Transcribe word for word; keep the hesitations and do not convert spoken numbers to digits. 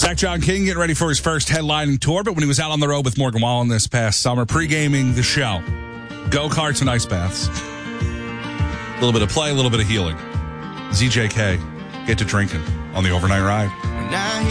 Zach John King getting ready for his first headlining tour, but when he was out on the road with Morgan Wallen this past summer, pre-gaming the show, go-karts and ice baths. A little bit of play, a little bit of healing. Z J K, get to drinking on the overnight ride.